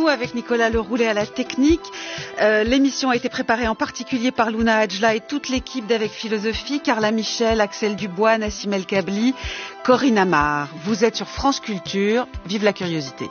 nous avec Nicolas Leroulet à la technique. L'émission a été préparée en particulier par Luna Adjla et toute l'équipe d'Avec Philosophie, Carla Michel, Axel Dubois, Nassim El Kabli, Corinne Amar. Vous êtes sur France Culture, vive la curiosité.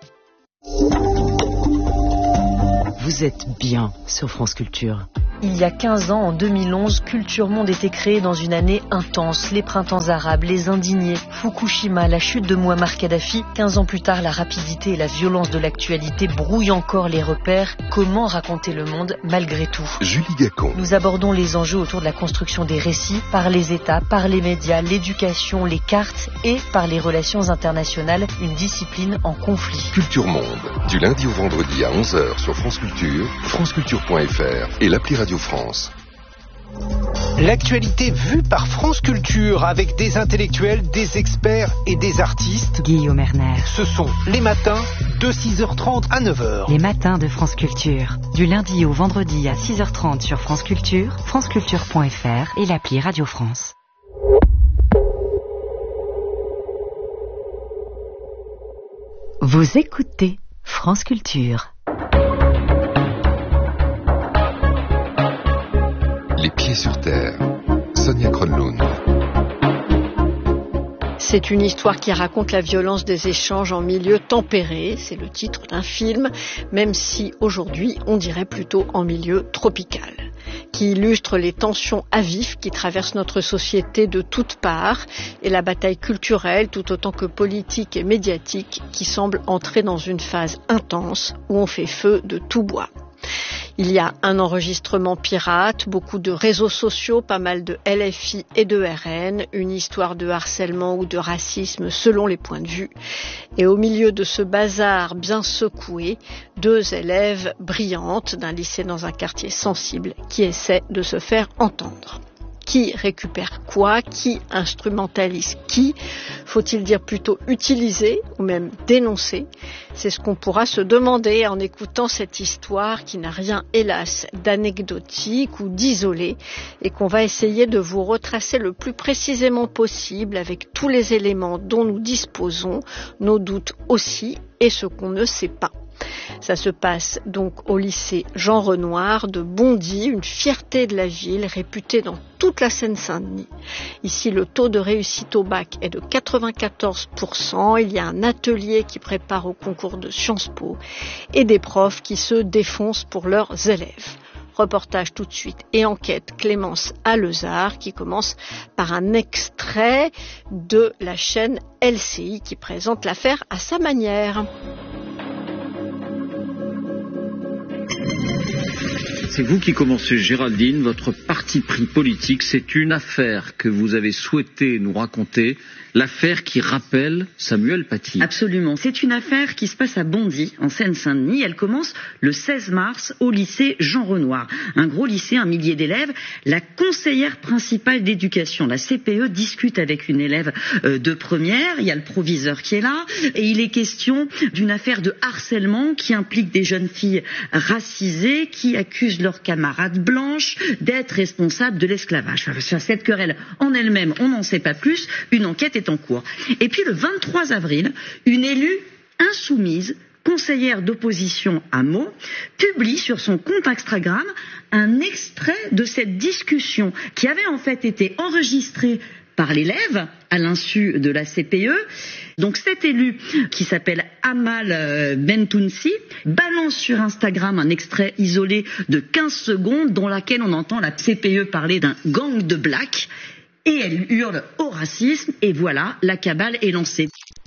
Vous êtes bien sur France Culture. Il y a 15 ans, en 2011, Culture Monde était créée dans une année intense. Les printemps arabes, les indignés, Fukushima, la chute de Mouammar Kadhafi. 15 ans plus tard, la rapidité et la violence de l'actualité brouillent encore les repères. Comment raconter le monde malgré tout ? Julie Gacon. Nous abordons les enjeux autour de la construction des récits par les États, par les médias, l'éducation, les cartes et par les relations internationales, une discipline en conflit. Culture Monde, du lundi au vendredi à 11h sur France Culture, franceculture.fr et l'appli Radio France. L'actualité vue par France Culture avec des intellectuels, des experts et des artistes. Guillaume Erner. Ce sont les matins de 6h30 à 9h. Les matins de France Culture. Du lundi au vendredi à 6h30 sur France Culture, franceculture.fr et l'appli Radio France. Vous écoutez France Culture. Les pieds sur terre. Sonia Kronlund. C'est une histoire qui raconte la violence des échanges en milieu tempéré. C'est le titre d'un film, même si aujourd'hui on dirait plutôt en milieu tropical, qui illustre les tensions à vif qui traversent notre société de toutes parts et la bataille culturelle tout autant que politique et médiatique qui semble entrer dans une phase intense où on fait feu de tout bois. Il y a un enregistrement pirate, beaucoup de réseaux sociaux, pas mal de LFI et de RN, une histoire de harcèlement ou de racisme selon les points de vue. Et au milieu de ce bazar bien secoué, 2 élèves brillantes d'un lycée dans un quartier sensible qui essaient de se faire entendre. Qui récupère quoi ? Qui instrumentalise qui ? Faut-il dire plutôt utiliser ou même dénoncer ? C'est ce qu'on pourra se demander en écoutant cette histoire qui n'a rien, hélas, d'anecdotique ou d'isolé et qu'on va essayer de vous retracer le plus précisément possible avec tous les éléments dont nous disposons, nos doutes aussi et ce qu'on ne sait pas. Ça se passe donc au lycée Jean Renoir de Bondy, une fierté de la ville réputée dans toute la Seine-Saint-Denis. Ici, le taux de réussite au bac est de 94%. Il y a un atelier qui prépare au concours de Sciences Po et des profs qui se défoncent pour leurs élèves. Reportage tout de suite et enquête Clémence Alezard qui commence par un extrait de la chaîne LCI qui présente l'affaire à sa manière. C'est vous qui commencez, Géraldine, votre parti pris politique. C'est une affaire que vous avez souhaité nous raconter, l'affaire qui rappelle Samuel Paty. Absolument. C'est une affaire qui se passe à Bondy, en Seine-Saint-Denis. Elle commence le 16 mars au lycée Jean Renoir. Un gros lycée, 1 millier d'élèves. La conseillère principale d'éducation, la CPE, discute avec une élève de première. Il y a le proviseur qui est là. Et il est question d'une affaire de harcèlement qui implique des jeunes filles racisées qui accusent leurs camarades blanches d'être responsables de l'esclavage. Enfin, cette querelle en elle-même, on n'en sait pas plus. Une enquête est en cours. Et puis le 23 avril, une élue insoumise, conseillère d'opposition à Meaux, publie sur son compte Instagram un extrait de cette discussion qui avait en fait été enregistrée par l'élève à l'insu de la CPE. Donc cet élu qui s'appelle Amal Bentounsi balance sur Instagram un extrait isolé de 15 secondes dans laquelle on entend la CPE parler d'un gang de blacks et elle hurle au racisme et voilà, la cabale est lancée.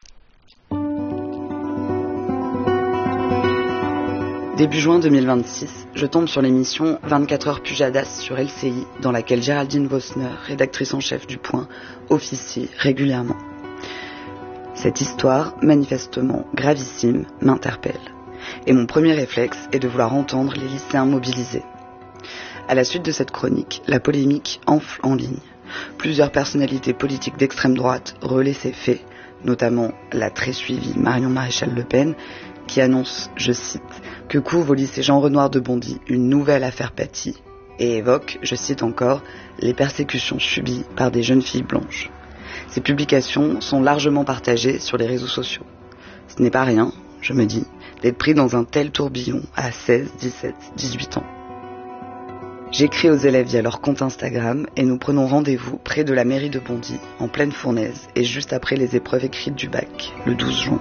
Début juin 2026, je tombe sur l'émission 24 heures Pujadas sur LCI, dans laquelle Géraldine Vosner, rédactrice en chef du Point, officie régulièrement. Cette histoire, manifestement gravissime, m'interpelle. Et mon premier réflexe est de vouloir entendre les lycéens mobilisés. À la suite de cette chronique, la polémique enfle en ligne. Plusieurs personnalités politiques d'extrême droite relaient ces faits, notamment la très suivie Marion Maréchal Le Pen, qui annonce, je cite, que couvre au lycée Jean Renoir de Bondy une nouvelle affaire Paty, et évoque, je cite encore, les persécutions subies par des jeunes filles blanches. Ces publications sont largement partagées sur les réseaux sociaux. Ce n'est pas rien, je me dis, d'être pris dans un tel tourbillon à 16, 17, 18 ans. J'écris aux élèves via leur compte Instagram et nous prenons rendez-vous près de la mairie de Bondy, en pleine fournaise et juste après les épreuves écrites du bac, le 12 juin.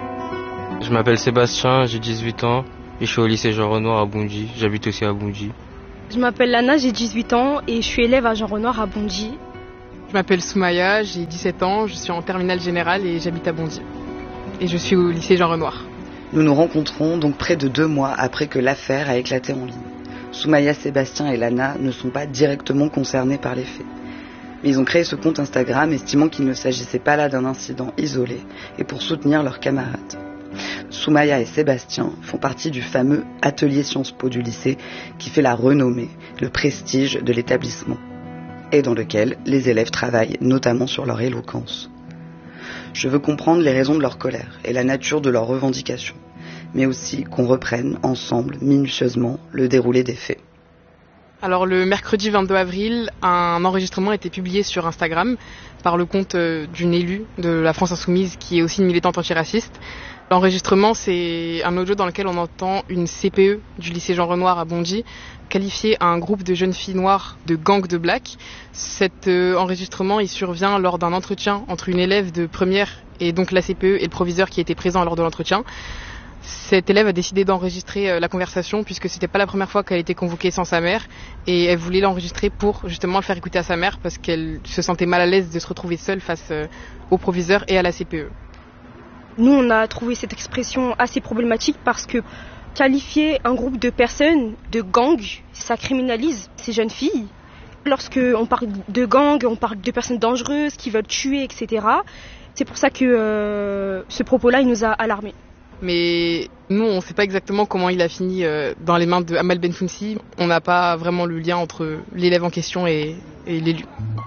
Je m'appelle Sébastien, j'ai 18 ans et je suis au lycée Jean Renoir à Bondy. J'habite aussi à Bondy. Je m'appelle Lana, j'ai 18 ans et je suis élève à Jean Renoir à Bondy. Je m'appelle Soumaya, j'ai 17 ans, je suis en terminale générale et j'habite à Bondy. Et je suis au lycée Jean Renoir. Nous nous rencontrons donc près de 2 mois après que l'affaire a éclaté en ligne. Soumaya, Sébastien et Lana ne sont pas directement concernés par les faits. Mais ils ont créé ce compte Instagram estimant qu'il ne s'agissait pas là d'un incident isolé et pour soutenir leurs camarades. Soumaya et Sébastien font partie du fameux atelier Sciences Po du lycée qui fait la renommée, le prestige de l'établissement et dans lequel les élèves travaillent notamment sur leur éloquence. Je veux comprendre les raisons de leur colère et la nature de leurs revendications, mais aussi qu'on reprenne ensemble minutieusement le déroulé des faits. Alors le mercredi 22 avril, un enregistrement a été publié sur Instagram par le compte d'une élue de la France Insoumise qui est aussi une militante antiraciste. L'enregistrement, c'est un audio dans lequel on entend une CPE du lycée Jean Renoir à Bondy qualifier un groupe de jeunes filles noires de gang de black. Cet enregistrement, il survient lors d'un entretien entre une élève de première et donc la CPE et le proviseur qui était présent lors de l'entretien. Cette élève a décidé d'enregistrer la conversation puisque c'était pas la première fois qu'elle était convoquée sans sa mère et elle voulait l'enregistrer pour justement le faire écouter à sa mère parce qu'elle se sentait mal à l'aise de se retrouver seule face au proviseur et à la CPE. Nous, on a trouvé cette expression assez problématique parce que qualifier un groupe de personnes de gang, ça criminalise ces jeunes filles. Lorsque on parle de gang, on parle de personnes dangereuses qui veulent tuer, etc. C'est pour ça que ce propos-là, il nous a alarmés. Mais nous, on ne sait pas exactement comment il a fini dans les mains de Amal Benfounsi. On n'a pas vraiment le lien entre l'élève en question et l'élu.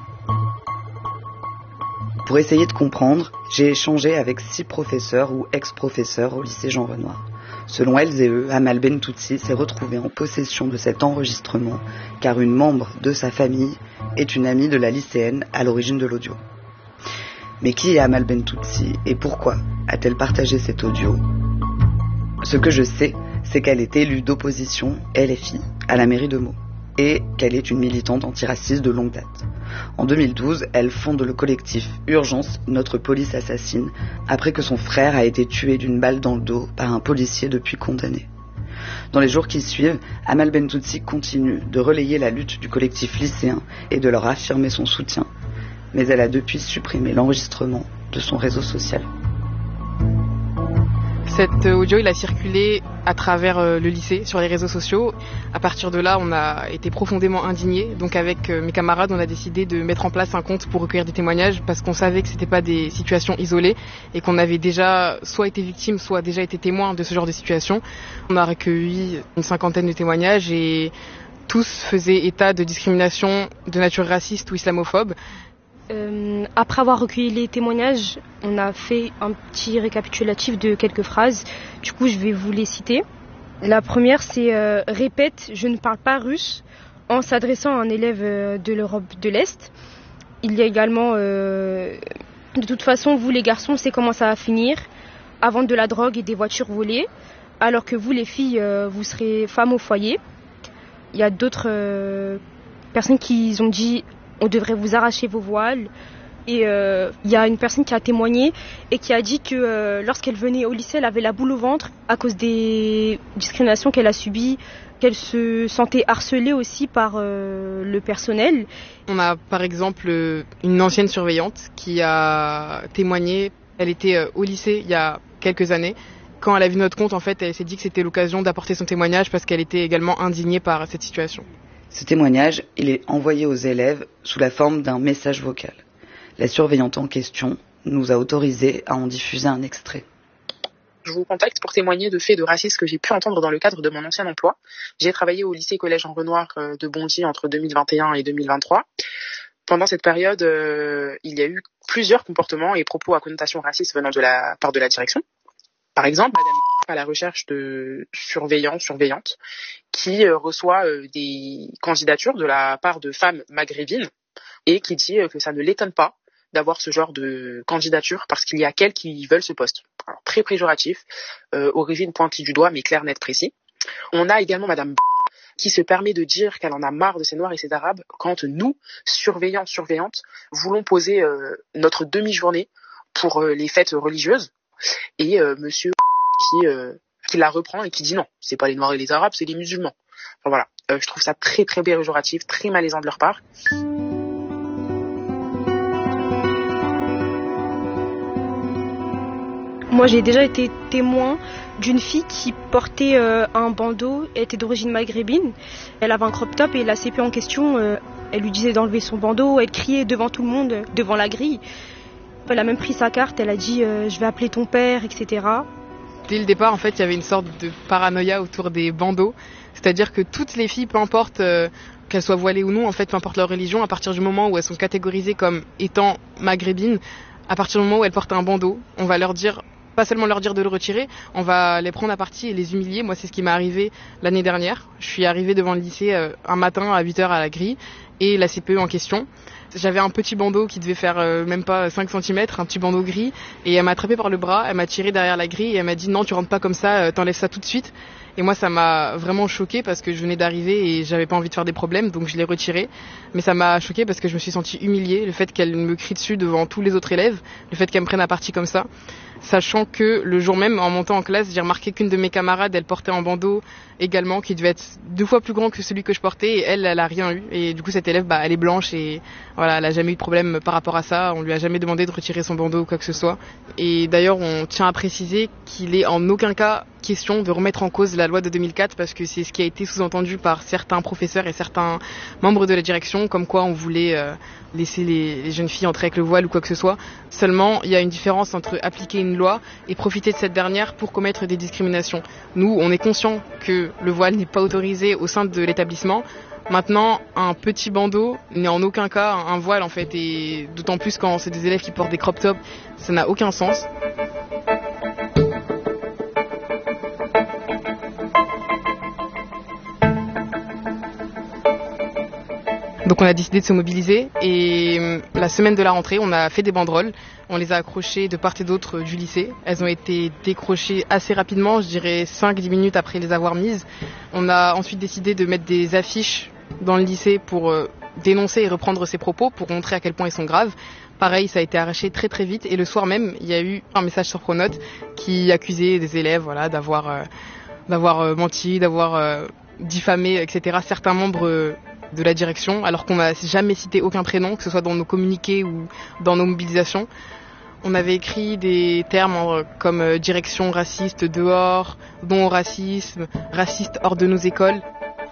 Pour essayer de comprendre, j'ai échangé avec 6 professeurs ou ex-professeurs au lycée Jean Renoir. Selon elles et eux, Amal Bentoutsi s'est retrouvée en possession de cet enregistrement car une membre de sa famille est une amie de la lycéenne à l'origine de l'audio. Mais qui est Amal Bentoutsi et pourquoi a-t-elle partagé cet audio ? Ce que je sais, c'est qu'elle est élue d'opposition LFI à la mairie de Meaux et qu'elle est une militante antiraciste de longue date. En 2012, elle fonde le collectif Urgence, notre police assassine, après que son frère a été tué d'une balle dans le dos par un policier depuis condamné. Dans les jours qui suivent, Amal Bentoutsi continue de relayer la lutte du collectif lycéen et de leur affirmer son soutien, mais elle a depuis supprimé l'enregistrement de son réseau social. Cet audio, il a circulé à travers le lycée, sur les réseaux sociaux. À partir de là, on a été profondément indignés. Donc avec mes camarades, on a décidé de mettre en place un compte pour recueillir des témoignages parce qu'on savait que c'était pas des situations isolées et qu'on avait déjà soit été victime, soit déjà été témoin de ce genre de situation. On a recueilli une 50aine de témoignages et tous faisaient état de discrimination de nature raciste ou islamophobe. Après avoir recueilli les témoignages, on a fait un petit récapitulatif de quelques phrases. Du coup, je vais vous les citer. La première, c'est « Répète, je ne parle pas russe » en s'adressant à un élève de l'Europe de l'Est. Il y a également « De toute façon, vous les garçons, c'est comment ça va finir. À vendre de la drogue et des voitures volées, alors que vous, les filles, vous serez femmes au foyer. » Il y a d'autres personnes qui ont dit « On devrait vous arracher vos voiles. » Et il y a une personne qui a témoigné et qui a dit que lorsqu'elle venait au lycée, elle avait la boule au ventre à cause des discriminations qu'elle a subies, qu'elle se sentait harcelée aussi par le personnel. On a par exemple une ancienne surveillante qui a témoigné. Elle était au lycée il y a quelques années. Quand elle a vu notre compte, en fait, elle s'est dit que c'était l'occasion d'apporter son témoignage parce qu'elle était également indignée par cette situation. Ce témoignage, il est envoyé aux élèves sous la forme d'un message vocal. La surveillante en question nous a autorisé à en diffuser un extrait. Je vous contacte pour témoigner de faits de racisme que j'ai pu entendre dans le cadre de mon ancien emploi. J'ai travaillé au lycée collège Jean Renoir de Bondy entre 2021 et 2023. Pendant cette période, il y a eu plusieurs comportements et propos à connotation raciste venant de la part de la direction. Par exemple, madame à la recherche de surveillantes qui reçoit des candidatures de la part de femmes maghrébines et qui dit que ça ne l'étonne pas d'avoir ce genre de candidature parce qu'il y a qu'elles qui veulent ce poste. Alors, très péjoratif, origine pointée du doigt, mais clair, net, précis. On a également Madame qui se permet de dire qu'elle en a marre de ces Noirs et ces Arabes quand nous, surveillants, surveillantes, voulons poser notre demi-journée pour les fêtes religieuses. Et monsieur qui la reprend et qui dit non, c'est pas les Noirs et les Arabes, c'est les musulmans. Enfin voilà, je trouve ça très très péjoratif, très malaisant de leur part. Moi, j'ai déjà été témoin d'une fille qui portait un bandeau, elle était d'origine maghrébine. Elle avait un crop top et la CPE en question, elle lui disait d'enlever son bandeau, elle criait devant tout le monde, devant la grille. Elle a même pris sa carte, elle a dit je vais appeler ton père, etc. Dès le départ, en fait, il y avait une sorte de paranoïa autour des bandeaux. C'est-à-dire que toutes les filles, peu importe qu'elles soient voilées ou non, en fait, peu importe leur religion, à partir du moment où elles sont catégorisées comme étant maghrébines, à partir du moment où elles portent un bandeau, on va leur dire, pas seulement leur dire de le retirer, on va les prendre à partie et les humilier. Moi, c'est ce qui m'est arrivé l'année dernière. Je suis arrivée devant le lycée un matin à 8h à la grille et la CPE en question. J'avais un petit bandeau qui devait faire même pas 5 cm, un petit bandeau gris, et elle m'a attrapé par le bras, elle m'a tiré derrière la grille et elle m'a dit non, tu rentres pas comme ça, t'enlèves ça tout de suite. Et moi, ça m'a vraiment choquée parce que je venais d'arriver et j'avais pas envie de faire des problèmes, donc je l'ai retiré. Mais ça m'a choquée parce que je me suis sentie humiliée, le fait qu'elle me crie dessus devant tous les autres élèves, le fait qu'elle me prenne à partie comme ça. Sachant que le jour même, en montant en classe, j'ai remarqué qu'une de mes camarades, elle portait un bandeau également qui devait être 2 fois plus grand que celui que je portais, et elle a rien eu. Et du coup, cette élève, elle est blanche et voilà, elle a jamais eu de problème par rapport à ça. On lui a jamais demandé de retirer son bandeau ou quoi que ce soit. Et d'ailleurs, on tient à préciser qu'il est en aucun cas question de remettre en cause la loi de 2004 parce que c'est ce qui a été sous-entendu par certains professeurs et certains membres de la direction, comme quoi on voulait laisser les jeunes filles entrer avec le voile ou quoi que ce soit. Seulement, il y a une différence entre appliquer une loi et profiter de cette dernière pour commettre des discriminations. Nous, on est conscient que le voile n'est pas autorisé au sein de l'établissement. Maintenant, un petit bandeau n'est en aucun cas un voile en fait, et d'autant plus quand c'est des élèves qui portent des crop tops, ça n'a aucun sens. Donc on a décidé de se mobiliser et la semaine de la rentrée, on a fait des banderoles. On les a accrochées de part et d'autre du lycée. Elles ont été décrochées assez rapidement, je dirais 5-10 minutes après les avoir mises. On a ensuite décidé de mettre des affiches dans le lycée pour dénoncer et reprendre ces propos, pour montrer à quel point ils sont graves. Pareil, ça a été arraché très très vite et le soir même, il y a eu un message sur Pronote qui accusait des élèves d'avoir menti, d'avoir diffamé, etc. certains membres de la direction, alors qu'on n'a jamais cité aucun prénom, que ce soit dans nos communiqués ou dans nos mobilisations. On avait écrit des termes comme direction raciste dehors, non au racisme, raciste hors de nos écoles.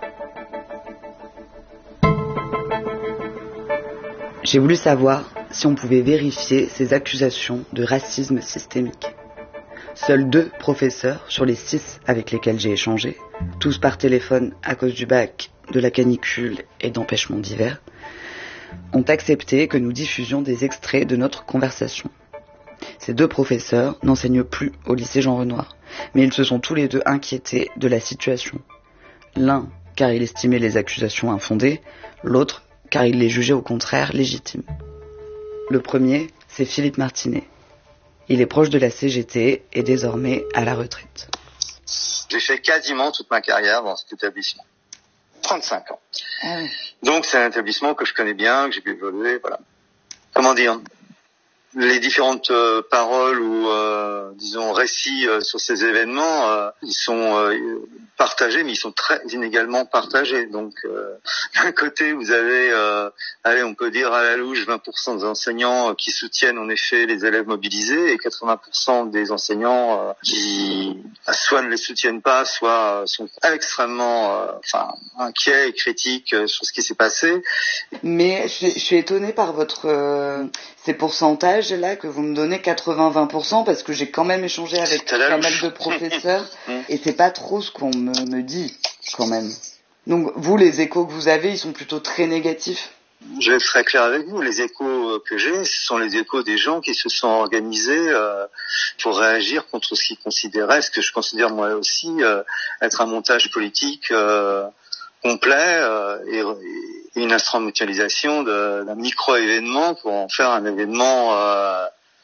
J'ai voulu savoir si on pouvait vérifier ces accusations de racisme systémique. Seuls 2 professeurs sur les 6 avec lesquels j'ai échangé, tous par téléphone à cause du bac, de la canicule et d'empêchements divers, ont accepté que nous diffusions des extraits de notre conversation. Ces 2 professeurs n'enseignent plus au lycée Jean Renoir, mais ils se sont tous les 2 inquiétés de la situation. L'un car il estimait les accusations infondées, l'autre car il les jugeait au contraire légitimes. Le premier, c'est Philippe Martinet. Il est proche de la CGT et désormais à la retraite. J'ai fait quasiment toute ma carrière dans cet établissement. 35 ans. Ah oui. Donc c'est un établissement que je connais bien, que j'ai pu évoluer, voilà. Comment dire, les différentes paroles ou disons récits sur ces événements, ils sont partagés, mais ils sont très inégalement partagés. Donc d'un côté vous avez, on peut dire à la louche 20% des enseignants qui soutiennent en effet les élèves mobilisés et 80% des enseignants qui soit ne les soutiennent pas, soit sont extrêmement inquiets et critiques sur ce qui s'est passé. Mais je suis étonnée par ces pourcentages là que vous me donnez, 80-20%, parce que j'ai quand même échangé avec pas mal de professeurs et c'est pas trop ce qu'on me dit quand même. Donc vous, les échos que vous avez, ils sont plutôt très négatifs? Je vais être très clair avec vous, les échos que j'ai, ce sont les échos des gens qui se sont organisés pour réagir contre ce qu'ils considéraient, ce que je considère moi aussi être un montage politique complet et une instrumentalisation d'un micro-événement pour en faire un événement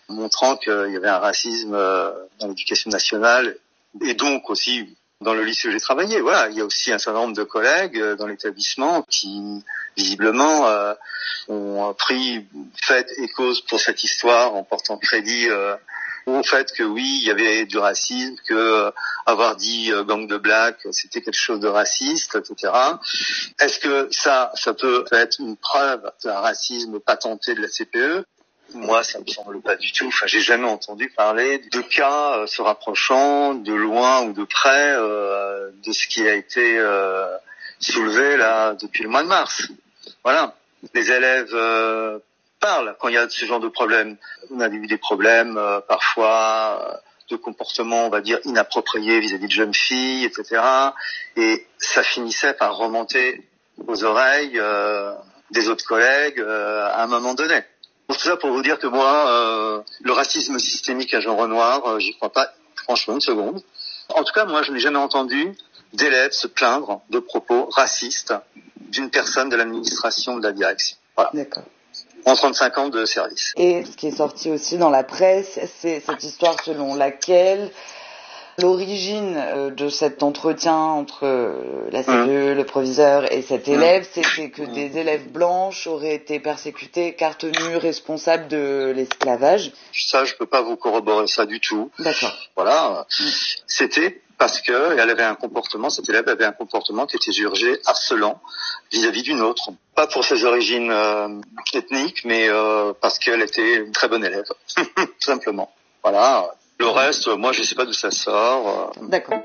montrant qu'il y avait un racisme dans l'éducation nationale et donc aussi dans le lycée où j'ai travaillé. Voilà, il y a aussi un certain nombre de collègues dans l'établissement qui visiblement ont pris fait et cause pour cette histoire en portant crédit au fait que oui, il y avait du racisme, que avoir dit gang de black, c'était quelque chose de raciste, etc. Est-ce que ça peut être une preuve d'un racisme patenté de la CPE? Moi, ça me semble pas du tout. Enfin, j'ai jamais entendu parler de cas se rapprochant de loin ou de près de ce qui a été soulevé là depuis le mois de mars. Voilà, les élèves parlent quand il y a ce genre de problème. On a eu des problèmes parfois de comportement, on va dire, inapproprié vis-à-vis de jeunes filles, etc. Et ça finissait par remonter aux oreilles des autres collègues à un moment donné. Tout ça pour vous dire que moi, le racisme systémique à Jean Renoir, j'y crois pas franchement une seconde. En tout cas, moi, je n'ai jamais entendu d'élèves se plaindre de propos racistes d'une personne de l'administration ou de la direction. Voilà. D'accord. En 35 ans de service. Et ce qui est sorti aussi dans la presse, c'est cette histoire selon laquelle l'origine de cet entretien entre la CPE, le proviseur et cet élève, c'était que des élèves blanches auraient été persécutés car tenus responsables de l'esclavage. Ça, je peux pas vous corroborer ça du tout. D'accord. Voilà. C'était parce que elle avait un comportement, cet élève avait un comportement qui était jugé harcelant vis-à-vis d'une autre. Pas pour ses origines ethniques, mais parce qu'elle était une très bonne élève. Tout simplement. Voilà. Le reste, moi, je sais pas d'où ça sort. D'accord.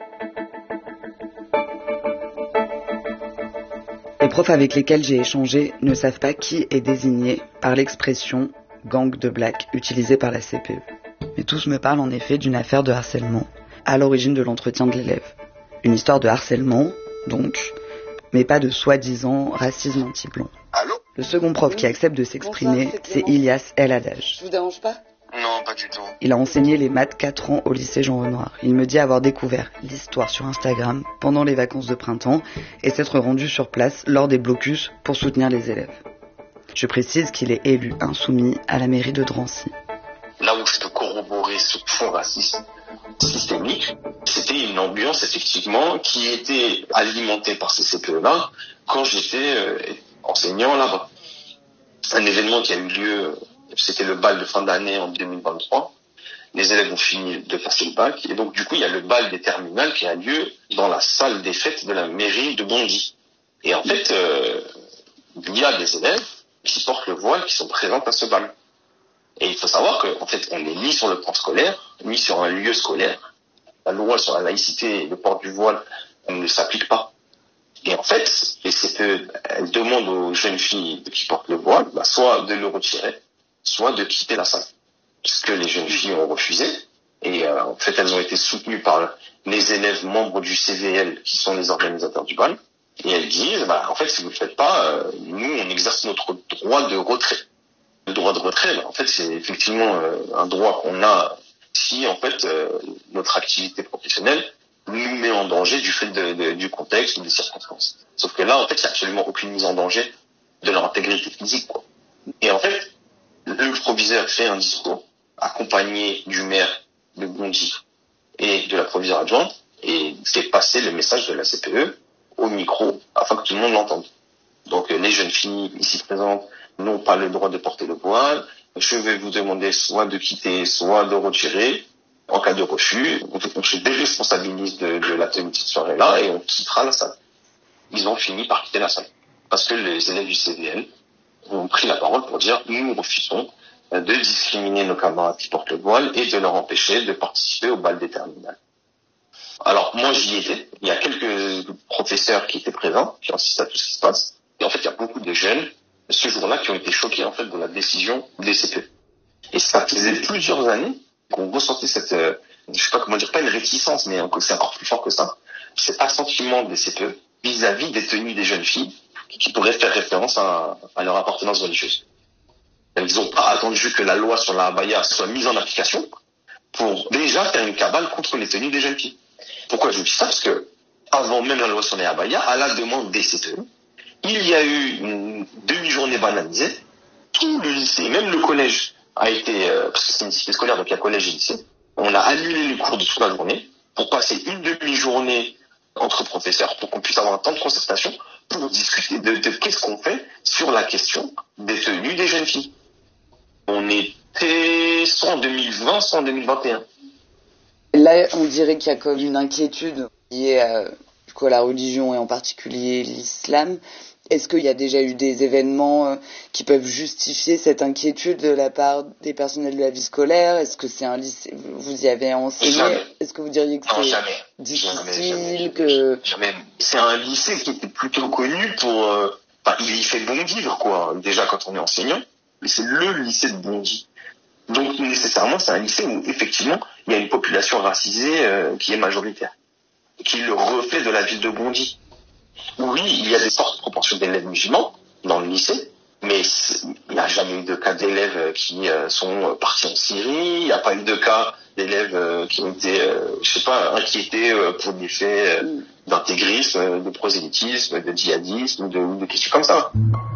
Les profs avec lesquels j'ai échangé ne savent pas qui est désigné par l'expression « gang de black » utilisée par la CPE. Mais tous me parlent en effet d'une affaire de harcèlement à l'origine de l'entretien de l'élève. Une histoire de harcèlement, donc, mais pas de soi-disant racisme anti-blanc. Allô ? Le second prof qui accepte de s'exprimer, c'est Ilyas El Hadaj. Je vous dérange pas ? Non, pas du tout. Il a enseigné les maths 4 ans au lycée Jean Renoir. Il me dit avoir découvert l'histoire sur Instagram pendant les vacances de printemps et s'être rendu sur place lors des blocus pour soutenir les élèves. Je précise qu'il est élu insoumis à la mairie de Drancy. Là où je peux corroborer ce fond raciste systémique, c'était une ambiance effectivement qui était alimentée par ces CPE-là quand j'étais enseignant là-bas. Un événement qui a eu lieu, c'était le bal de fin d'année en 2023. Les élèves ont fini de passer le bac et donc du coup il y a le bal des terminales qui a lieu dans la salle des fêtes de la mairie de Bondy. Et en fait, il y a des élèves qui portent le voile qui sont présents à ce bal. Et il faut savoir qu'en fait, on n'est ni sur le plan scolaire, ni sur un lieu scolaire. La loi sur la laïcité et le port du voile ne s'applique pas. Et en fait, les CPE, elles demandent aux jeunes filles qui portent le voile, soit de le retirer, soit de quitter la salle. Ce que les jeunes filles ont refusé. Et en fait, elles ont été soutenues par les élèves membres du CVL, qui sont les organisateurs du bal. Et elles disent, en fait, si vous ne le faites pas, nous, on exerce notre droit de retrait. Le droit de retrait, en fait, c'est effectivement un droit qu'on a si, en fait, notre activité professionnelle nous met en danger du fait du contexte ou des circonstances. Sauf que là, en fait, il n'y a absolument aucune mise en danger de leur intégrité physique, quoi. Et en fait, le proviseur fait un discours accompagné du maire de Bondy et de la proviseure adjointe et fait passer le message de la CPE au micro afin que tout le monde l'entende. Donc, les jeunes filles ici présentes n'ont pas le droit de porter le voile. Je vais vous demander soit de quitter, soit de retirer. En cas de refus, on se déresponsabilise de la tenue de cette soirée-là et on quittera la salle. Ils ont fini par quitter la salle. Parce que les élèves du CVL ont pris la parole pour dire « Nous refusons de discriminer nos camarades qui portent le voile et de leur empêcher de participer au bal des terminales. » Alors, moi, j'y étais. Il y a quelques professeurs qui étaient présents, qui assistent à tout ce qui se passe. Et en fait, il y a beaucoup de jeunes, ce jour-là, qui ont été choqués, en fait, de la décision des CPE. Et ça faisait plusieurs années qu'on ressentait cette, je sais pas comment dire, pas une réticence, mais c'est encore plus fort que ça. Cet assentiment des CPE vis-à-vis des tenues des jeunes filles qui pourraient faire référence à leur appartenance religieuse. Ils n'ont pas attendu que la loi sur la abaya soit mise en application pour déjà faire une cabale contre les tenues des jeunes filles. Pourquoi je vous dis ça? Parce que, avant même la loi sur les abaya, à la demande des CPE, il y a eu une demi-journée banalisée. Tout le lycée, même le collège, a été, parce que c'est une cité scolaire, donc il y a collège et lycée, on a annulé les cours de toute la journée pour passer une demi-journée entre professeurs pour qu'on puisse avoir un temps de concertation pour discuter de qu'est-ce qu'on fait sur la question des tenues des jeunes filles. On était soit en 2020, soit en 2021. Là, on dirait qu'il y a comme une inquiétude liée à la religion et en particulier l'islam. Est-ce qu'il y a déjà eu des événements qui peuvent justifier cette inquiétude de la part des personnels de la vie scolaire? Est-ce que c'est un lycée, vous y avez enseigné? Jamais. Est-ce que vous diriez que c'est difficile Jamais. C'est un lycée qui était plutôt connu pour... il y fait bon vivre, quoi. Déjà, quand on est enseignant, c'est le lycée de Bondy. Donc, nécessairement, c'est un lycée où, effectivement, il y a une population racisée qui est majoritaire. Et qui est le reflet de la ville de Bondy. Oui, il y a des fortes proportions d'élèves musulmans dans le lycée, mais il n'y a jamais eu de cas d'élèves qui sont partis en Syrie, il n'y a pas eu de cas d'élèves qui ont été, inquiétés pour des faits d'intégrisme, de prosélytisme, de djihadisme, de questions comme ça.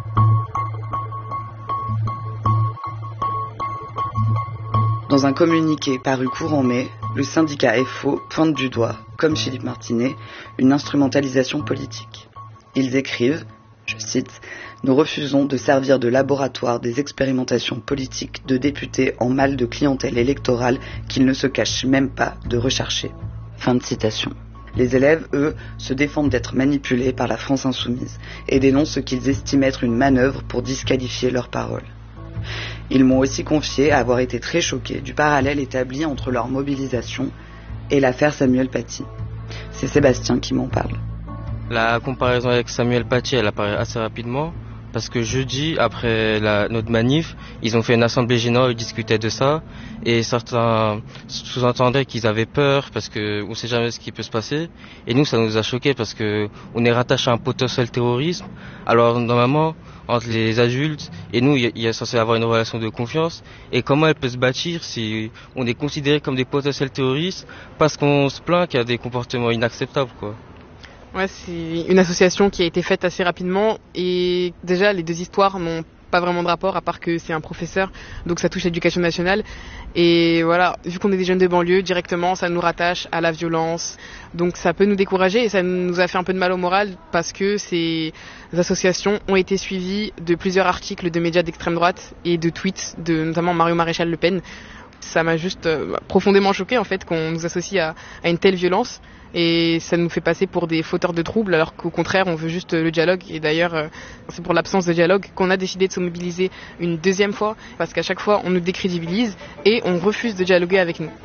Dans un communiqué paru courant mai, le syndicat FO pointe du doigt, comme Philippe Martinet, une instrumentalisation politique. Ils écrivent, je cite, « Nous refusons de servir de laboratoire des expérimentations politiques de députés en mal de clientèle électorale qu'ils ne se cachent même pas de rechercher. » Fin de citation. Les élèves, eux, se défendent d'être manipulés par la France insoumise et dénoncent ce qu'ils estiment être une manœuvre pour disqualifier leurs paroles. Ils m'ont aussi confié avoir été très choqués du parallèle établi entre leur mobilisation et l'affaire Samuel Paty. C'est Sébastien qui m'en parle. La comparaison avec Samuel Paty, elle apparaît assez rapidement, parce que jeudi, après notre manif, ils ont fait une assemblée générale, ils discutaient de ça, et certains sous-entendaient qu'ils avaient peur, parce qu'on ne sait jamais ce qui peut se passer, et nous, ça nous a choqués, parce qu'on est rattaché à un potentiel terrorisme, alors normalement, entre les adultes et nous, il y a censé avoir une relation de confiance, et comment elle peut se bâtir si on est considéré comme des potentiels terroristes, parce qu'on se plaint qu'il y a des comportements inacceptables, quoi. Ouais, c'est une association qui a été faite assez rapidement et déjà les deux histoires n'ont pas vraiment de rapport à part que c'est un professeur, donc ça touche l'éducation nationale et voilà, vu qu'on est des jeunes de banlieue, directement ça nous rattache à la violence, donc ça peut nous décourager et ça nous a fait un peu de mal au moral parce que ces associations ont été suivies de plusieurs articles de médias d'extrême droite et de tweets de notamment Mario Maréchal Le Pen. Ça m'a juste profondément choqué en fait qu'on nous associe à une telle violence. Et ça nous fait passer pour des fauteurs de troubles alors qu'au contraire on veut juste le dialogue et d'ailleurs c'est pour l'absence de dialogue qu'on a décidé de se mobiliser une deuxième fois parce qu'à chaque fois on nous décrédibilise et on refuse de dialoguer avec nous.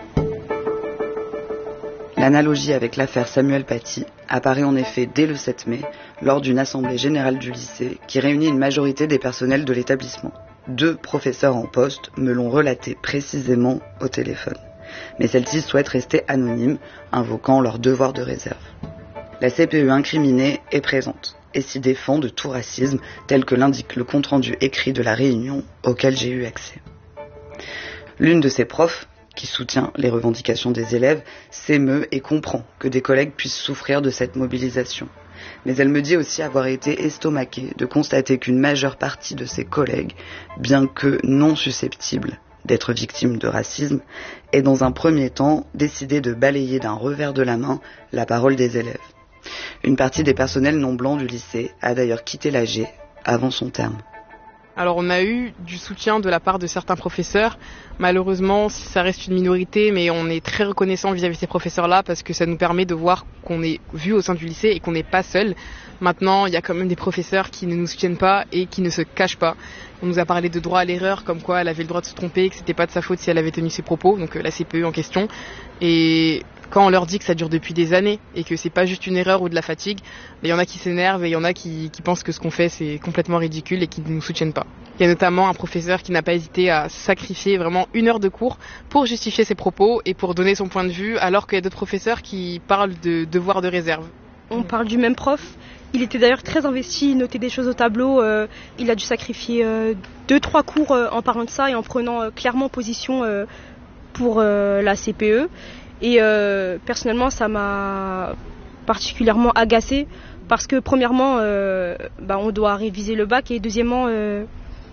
L'analogie avec l'affaire Samuel Paty apparaît en effet dès le 7 mai lors d'une assemblée générale du lycée qui réunit une majorité des personnels de l'établissement. 2 professeurs en poste me l'ont relaté précisément au téléphone. Mais celles-ci souhaitent rester anonymes, invoquant leur devoir de réserve. La CPE incriminée est présente et s'y défend de tout racisme, tel que l'indique le compte-rendu écrit de la réunion auquel j'ai eu accès. L'une de ces profs, qui soutient les revendications des élèves, s'émeut et comprend que des collègues puissent souffrir de cette mobilisation. Mais elle me dit aussi avoir été estomaquée de constater qu'une majeure partie de ses collègues, bien que non susceptibles d'être victime de racisme, et dans un premier temps décidé de balayer d'un revers de la main la parole des élèves. Une partie des personnels non blancs du lycée a d'ailleurs quitté l'AG avant son terme. Alors on a eu du soutien de la part de certains professeurs. Malheureusement, ça reste une minorité, mais on est très reconnaissant vis-à-vis de ces professeurs-là parce que ça nous permet de voir qu'on est vu au sein du lycée et qu'on n'est pas seul. Maintenant, il y a quand même des professeurs qui ne nous soutiennent pas et qui ne se cachent pas. On nous a parlé de droit à l'erreur, comme quoi elle avait le droit de se tromper, que c'était pas de sa faute si elle avait tenu ses propos, donc la CPE en question. Et quand on leur dit que ça dure depuis des années et que c'est pas juste une erreur ou de la fatigue, il y en a qui s'énervent et il y en a qui pensent que ce qu'on fait c'est complètement ridicule et qui ne nous soutiennent pas. Il y a notamment un professeur qui n'a pas hésité à sacrifier vraiment 1 heure de cours pour justifier ses propos et pour donner son point de vue, alors qu'il y a d'autres professeurs qui parlent de devoir de réserve. On parle du même prof. Il était d'ailleurs très investi, il notait des choses au tableau. Il a dû sacrifier 2-3 cours en parlant de ça et en prenant clairement position pour la CPE. Et personnellement, ça m'a particulièrement agacée parce que premièrement, on doit réviser le bac et deuxièmement,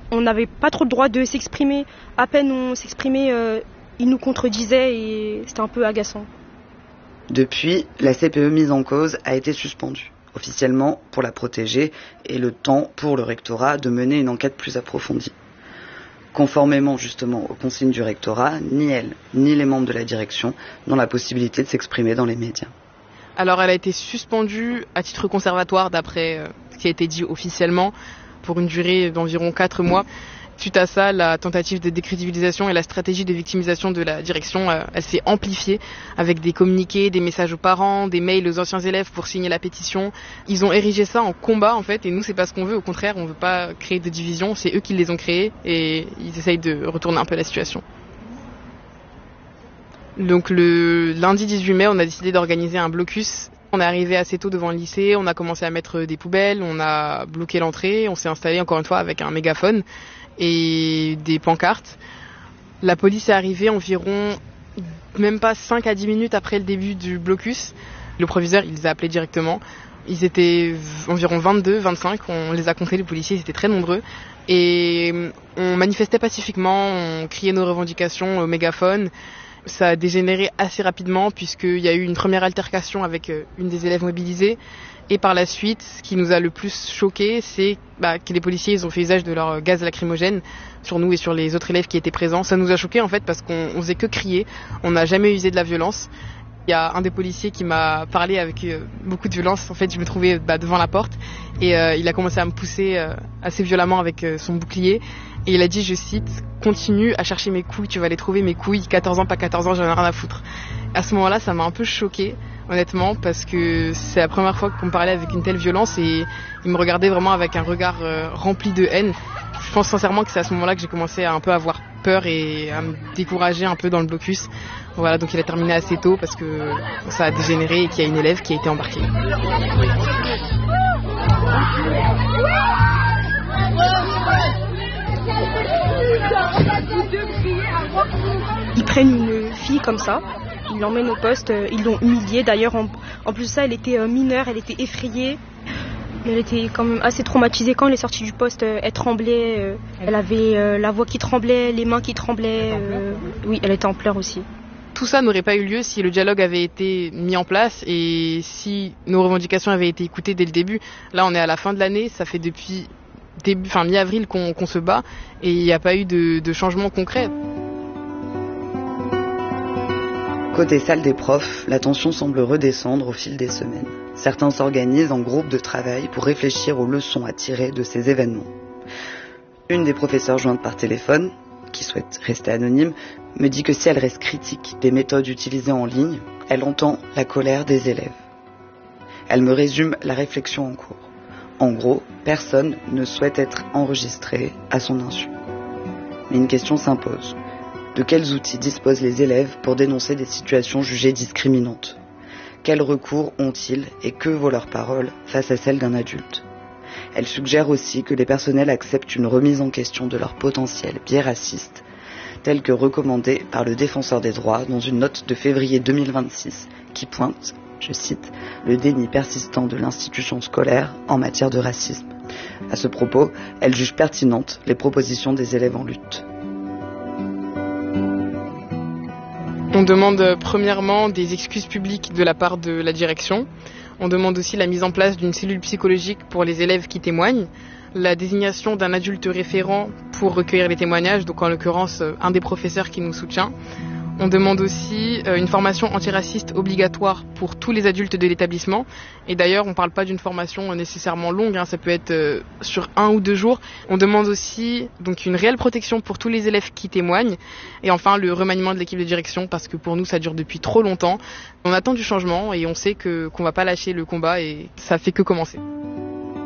On n'avait pas trop le droit de s'exprimer. À peine on s'exprimait, ils nous contredisaient et c'était un peu agaçant. Depuis, la CPE mise en cause a été suspendue, officiellement pour la protéger et le temps pour le rectorat de mener une enquête plus approfondie. Conformément justement aux consignes du rectorat, ni elle, ni les membres de la direction n'ont la possibilité de s'exprimer dans les médias. Alors elle a été suspendue à titre conservatoire d'après ce qui a été dit officiellement pour une durée d'environ 4 mois. Suite à ça, la tentative de décrédibilisation et la stratégie de victimisation de la direction, elle s'est amplifiée avec des communiqués, des messages aux parents, des mails aux anciens élèves pour signer la pétition. Ils ont érigé ça en combat en fait et nous c'est pas ce qu'on veut, au contraire on veut pas créer de division, c'est eux qui les ont créés et ils essayent de retourner un peu la situation. Donc le lundi 18 mai, on a décidé d'organiser un blocus. On est arrivé assez tôt devant le lycée, on a commencé à mettre des poubelles, on a bloqué l'entrée, on s'est installé encore une fois avec un mégaphone et des pancartes. La police est arrivée environ même pas 5 à 10 minutes après le début du blocus. Le proviseur, il les a appelés directement. Ils étaient environ 22, 25, on les a comptés, les policiers, ils étaient très nombreux. Et on manifestait pacifiquement, on criait nos revendications au mégaphone. Ça a dégénéré assez rapidement puisqu'il y a eu une première altercation avec une des élèves mobilisées. Et par la suite, ce qui nous a le plus choqué, c'est que les policiers ils ont fait usage de leur gaz lacrymogène sur nous et sur les autres élèves qui étaient présents. Ça nous a choqué en fait parce qu'on faisait que crier, on n'a jamais usé de la violence. Il y a un des policiers qui m'a parlé avec beaucoup de violence. En fait, je me trouvais devant la porte et il a commencé à me pousser assez violemment avec son bouclier. Et il a dit, je cite, « Continue à chercher mes couilles, tu vas les trouver, mes couilles, 14 ans, pas 14 ans, j'en ai rien à foutre. » À ce moment-là, ça m'a un peu choquée, honnêtement, parce que c'est la première fois qu'on me parlait avec une telle violence et il me regardait vraiment avec un regard rempli de haine. Je pense sincèrement que c'est à ce moment-là que j'ai commencé à un peu avoir peur et à me décourager un peu dans le blocus. Voilà, donc il a terminé assez tôt parce que ça a dégénéré et qu'il y a une élève qui a été embarquée. Ils prennent une fille comme ça, ils l'emmènent au poste, ils l'ont humiliée. D'ailleurs, en plus de ça, elle était mineure, elle était effrayée. Elle était quand même assez traumatisée. Quand elle est sortie du poste, elle tremblait. Elle avait la voix qui tremblait, les mains qui tremblaient. Oui, elle était en pleurs aussi. Tout ça n'aurait pas eu lieu si le dialogue avait été mis en place et si nos revendications avaient été écoutées dès le début. Là, on est à la fin de l'année, ça fait depuis mi-avril qu'on se bat et il n'y a pas eu de changement concret. Côté salle des profs, la tension semble redescendre au fil des semaines. Certains s'organisent en groupe de travail pour réfléchir aux leçons à tirer de ces événements. Une des professeurs jointes par téléphone, qui souhaite rester anonyme, me dit que si elle reste critique des méthodes utilisées en ligne, elle entend la colère des élèves. Elle me résume la réflexion en cours. En gros, personne ne souhaite être enregistré à son insu. Mais une question s'impose. De quels outils disposent les élèves pour dénoncer des situations jugées discriminantes ? Quels recours ont-ils et que vaut leur parole face à celle d'un adulte ? Elle suggère aussi que les personnels acceptent une remise en question de leur potentiel biais raciste, tel que recommandé par le défenseur des droits dans une note de février 2026 qui pointe, je cite, le déni persistant de l'institution scolaire en matière de racisme. À ce propos, elle juge pertinentes les propositions des élèves en lutte. On demande premièrement des excuses publiques de la part de la direction. On demande aussi la mise en place d'une cellule psychologique pour les élèves qui témoignent, la désignation d'un adulte référent pour recueillir les témoignages, donc en l'occurrence un des professeurs qui nous soutient. On demande aussi une formation antiraciste obligatoire pour tous les adultes de l'établissement. Et d'ailleurs, on ne parle pas d'une formation nécessairement longue, ça peut être sur 1 ou 2 jours. On demande aussi donc une réelle protection pour tous les élèves qui témoignent. Et enfin, le remaniement de l'équipe de direction, parce que pour nous, ça dure depuis trop longtemps. On attend du changement et on sait qu'on ne va pas lâcher le combat et ça fait que commencer.